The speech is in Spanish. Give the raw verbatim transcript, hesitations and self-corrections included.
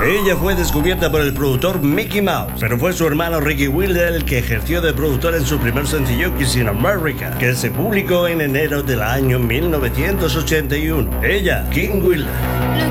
Ella fue descubierta por el productor Mickey Mouse, pero fue su hermano Ricky Wilder el que ejerció de productor en su primer sencillo Kissing America, que se publicó en enero del año mil novecientos ochenta y uno. Ella, Kim Wilder.